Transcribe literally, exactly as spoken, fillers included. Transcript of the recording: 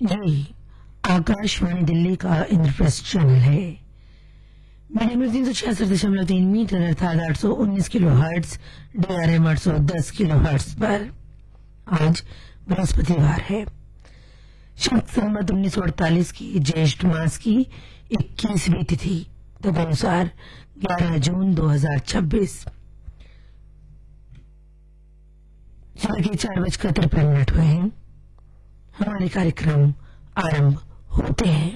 ये आकाशवाणी दिल्ली का इंद्रप्रस्थ चैनल है। मीडियम तीन सौ छियासठ दशमलव तीन मीटर अर्थात आठ सौ उन्नीस kilo hertz D R M आठ सौ दस किलो हर्ट्ज पर आज बृहस्पतिवार है। शक संवत उन्नीस सौ अड़तालीस की ज्येष्ठ मास की इक्कीसवीं तिथि तदनुसार ग्यारह जून दो हजार छब्बीस सुबह के चार बजकर तिरपन मिनट हुए हैं। हमारे कार्यक्रम आरंभ होते हैं।